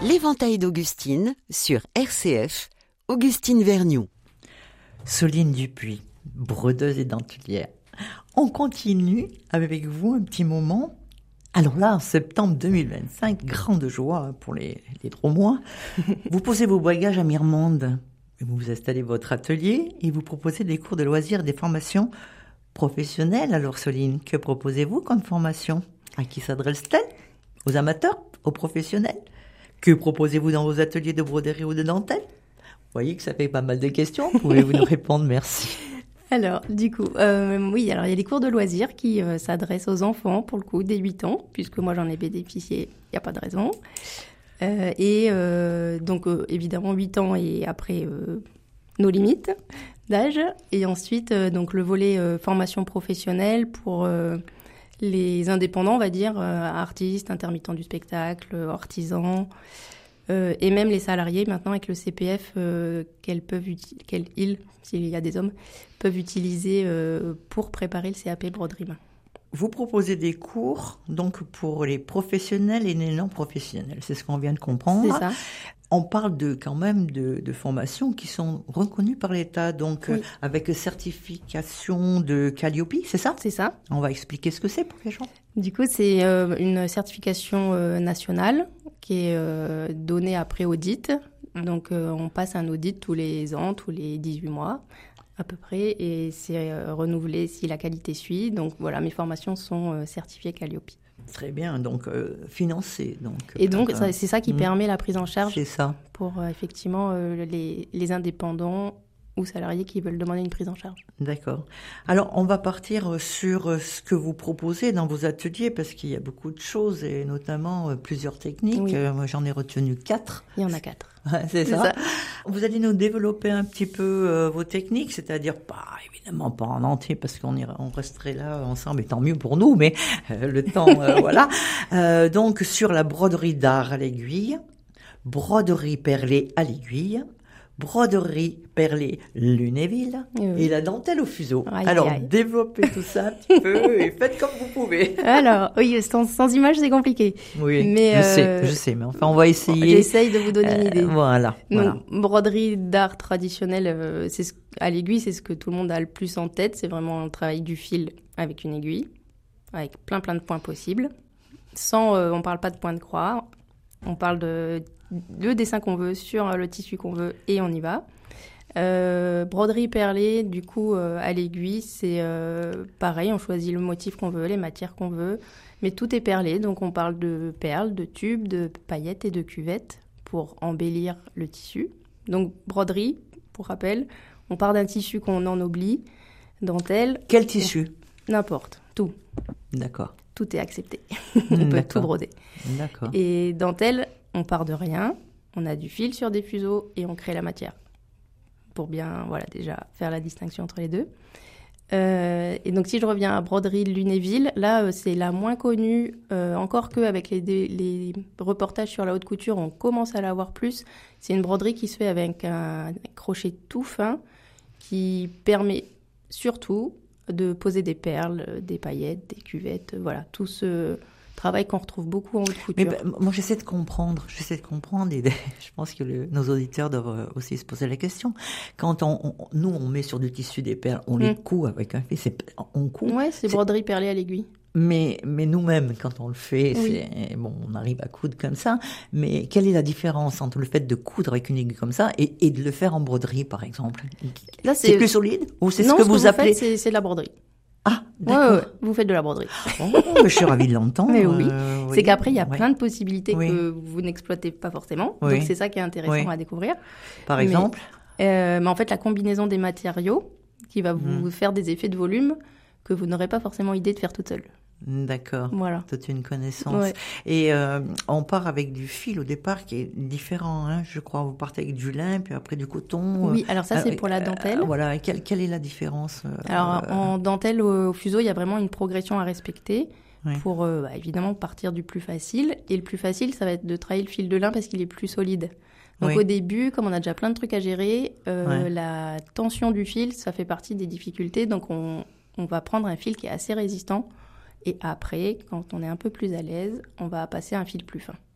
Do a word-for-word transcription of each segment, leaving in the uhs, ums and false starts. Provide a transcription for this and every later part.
L'éventail d'Augustine sur R C F, Augustine Vergniaud. Soline Dupuis, brodeuse et dentelière. On continue avec vous un petit moment. Alors là, en septembre deux mille vingt-cinq, grande joie pour les, les Drômois. Vous posez vos bagages à Mirmonde. Vous vous installez votre atelier et vous proposez des cours de loisirs et des formations professionnelles. Alors Soline, que proposez-vous comme formation? À qui s'adresse-t-elle? Aux amateurs? Aux professionnels? Que proposez-vous dans vos ateliers de broderie ou de dentelle? Vous voyez que ça fait pas mal de questions. Pouvez-vous nous répondre? Merci. Alors, du coup, euh, oui, alors il y a des cours de loisirs qui euh, s'adressent aux enfants, pour le coup, dès huit ans, puisque moi j'en ai bénéficié, il n'y a pas de raison. Euh, et euh, donc, euh, évidemment, huit ans et après euh, nos limites d'âge. Et ensuite, euh, donc le volet euh, formation professionnelle pour euh, les indépendants, on va dire, euh, artistes, intermittents du spectacle, artisans, euh, et même les salariés maintenant avec le C P F euh, qu'elles peuvent uti- qu'elles, ils, s'il y a des hommes, peuvent utiliser euh, pour préparer le C A P broderie main. Vous proposez des cours donc pour les professionnels et les non professionnels, c'est ce qu'on vient de comprendre. C'est ça. On parle de quand même de, de formations qui sont reconnues par l'État, donc Oui. euh, avec certification de Calliope, c'est ça? C'est ça. On va expliquer ce que c'est pour les gens. Du coup, c'est euh, une certification euh, nationale qui est euh, donnée après audit. Donc, euh, on passe un audit tous les ans, tous les dix-huit mois à peu près, et c'est euh, renouvelé si la qualité suit. Donc, voilà, mes formations sont euh, certifiées Calliope. Très bien, donc euh, financé. Donc, Et donc, euh, ça, c'est ça qui mmh. permet la prise en charge C'est ça. pour euh, effectivement euh, les, les indépendants ou salariés qui veulent demander une prise en charge. D'accord. Alors, on va partir sur ce que vous proposez dans vos ateliers, parce qu'il y a beaucoup de choses, et notamment euh, plusieurs techniques. Oui. Euh, moi, j'en ai retenu quatre. Il y en a quatre. c'est C'est ça. ça. Vous allez nous développer un petit peu euh, vos techniques, c'est-à-dire pas, évidemment, pas en entier, parce qu'on ira, on resterait là ensemble, et tant mieux pour nous, mais euh, le temps, euh, voilà. Euh, donc, sur la broderie d'art à l'aiguille, broderie perlée à l'aiguille, broderie perlée Lunéville, Oui, oui. et la dentelle au fuseau. Aïe, Alors, aïe. développez tout ça un petit peu et faites comme vous pouvez. Alors, oui, sans, sans image, c'est compliqué. Oui, Mais, je euh, sais, je sais, mais enfin, on va essayer. J'essaye de vous donner une Euh, idée. voilà, voilà. Donc, broderie d'art traditionnelle, euh, c'est ce, à l'aiguille, c'est ce que tout le monde a le plus en tête. C'est vraiment le travail du fil avec une aiguille, avec plein plein de points possibles. Sans, euh, on parle pas de point de croix, on parle de le dessin qu'on veut sur le tissu qu'on veut et on y va. Euh, broderie perlée, du coup, euh, à l'aiguille, c'est euh, pareil, on choisit le motif qu'on veut, les matières qu'on veut, mais tout est perlé, donc on parle de perles, de tubes, de paillettes et de cuvettes pour embellir le tissu. Donc broderie, pour rappel, on part d'un tissu qu'on ennoblit, dentelle. Quel tissu? N'importe, tout. D'accord. Tout est accepté. On peut D'accord. tout broder. D'accord. Et dentelle, on part de rien, on a du fil sur des fuseaux et on crée la matière. Pour bien, voilà, déjà faire la distinction entre les deux. Euh, et donc, si je reviens à broderie Lunéville, là, euh, c'est la moins connue, euh, encore qu'avec les, les reportages sur la haute couture, on commence à la voir plus. C'est une broderie qui se fait avec un, un crochet tout fin qui permet surtout de poser des perles, des paillettes, des cuvettes, voilà, tout ce travail qu'on retrouve beaucoup en haute couture. Mais ben, moi, j'essaie de comprendre, j'essaie de comprendre, et je pense que le, nos auditeurs doivent aussi se poser la question. Quand on, on nous, on met sur du tissu des perles, on les Mm. coud avec un fil, c'est, on coud. Ouais, c'est broderie perlée à l'aiguille. Mais, mais nous-mêmes, quand on le fait, Oui. c'est, bon, on arrive à coudre comme ça. Mais quelle est la différence entre le fait de coudre avec une aiguille comme ça et, et de le faire en broderie, par exemple? Là, c'est, c'est plus solide? Ou c'est non, ce que vous, vous appelez? faites, c'est, c'est de la broderie. Ah, Ouais, d'accord. ouais, ouais, vous faites de la broderie. Oh, je suis ravie de l'entendre. Mais oui. Euh, C'est qu'après, il y a ouais. plein de possibilités Oui. que vous n'exploitez pas forcément. Oui. Donc, c'est ça qui est intéressant Oui. à découvrir. Par Mais- exemple? Euh, mais en fait, la combinaison des matériaux qui va vous Mm. faire des effets de volume que vous n'aurez pas forcément idée de faire toute seule. D'accord. Voilà. Toute une connaissance. Ouais. Et euh, on part avec du fil au départ qui est différent, hein, je crois. Vous partez avec du lin, puis après du coton. Oui, alors ça, Euh, c'est pour la dentelle. euh, voilà. Et quelle, quelle est la différence? euh, Alors, euh, en dentelle au, au fuseau, il y a vraiment une progression à respecter Oui. pour, euh, bah, évidemment, partir du plus facile. Et le plus facile, ça va être de travailler le fil de lin parce qu'il est plus solide. Donc, Oui. au début, comme on a déjà plein de trucs à gérer, euh, Ouais. la tension du fil, ça fait partie des difficultés. Donc, on, on va prendre un fil qui est assez résistant. Et après, quand on est un peu plus à l'aise, on va passer à un fil plus fin.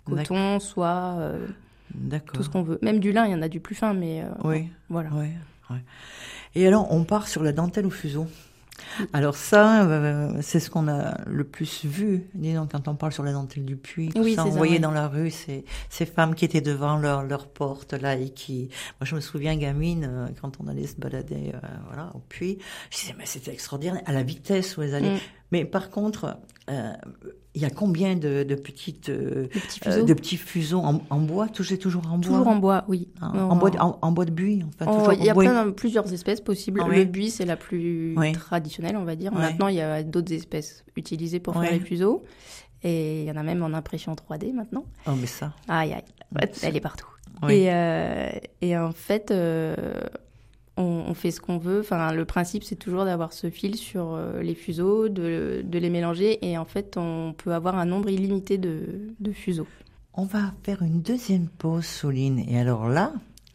coton, soie, euh, D'accord. tout ce qu'on veut. Même du lin, il y en a du plus fin, mais euh, Oui. voilà. Oui. Oui. Et alors, on part sur la dentelle au fuseau. Alors ça, euh, c'est ce qu'on a le plus vu, disons, quand on parle sur la dentelle du Puy, tout Oui, ça, c'est on ça, voyait ouais. dans la rue ces, ces femmes qui étaient devant leur, leur porte, là, et qui... Moi, je me souviens, gamine, euh, quand on allait se balader, euh, voilà, au Puy, je disais, mais c'était extraordinaire, à la vitesse où elles allaient. Mm. Mais par contre, euh, il y a combien de, de petites... euh, Les petits euh, fuseaux. de petits fuseaux en, en bois, toujours, toujours en bois Toujours en bois, oui. En, Non, en bois, non. de, en, en bois de buis, en fait. Oh, toujours il y a en bois. plein, plusieurs espèces possibles. Ah Le oui. buis, c'est la plus Oui. traditionnelle, on va dire. Ouais. Maintenant, il y a d'autres espèces utilisées pour Ouais. faire les fuseaux. Et il y en a même en impression trois D maintenant. Oh, mais ça... Aïe, aïe. Ouais, elle est partout. Oui. Et, euh, et en fait, euh, on, on fait ce qu'on veut. Enfin, le principe, c'est toujours d'avoir ce fil sur euh, les fuseaux, de, de les mélanger. Et en fait, on peut avoir un nombre illimité de, de fuseaux. On va faire une deuxième pause, Soline. Et alors là,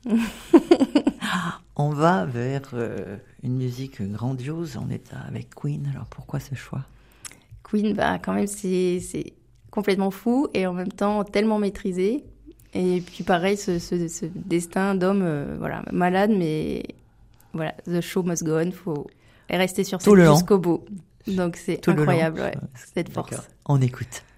on va vers euh, une musique grandiose. On est avec Queen. Alors pourquoi ce choix? Queen, bah, quand même, c'est, c'est complètement fou et en même temps tellement maîtrisé. Et puis pareil, ce, ce, ce destin d'homme, euh, voilà, malade, mais voilà, the show must go on, faut rester sur Tout le scène long. jusqu'au bout. Donc c'est Tout le long. incroyable, ouais, Ouais, cette force. D'accord. On écoute.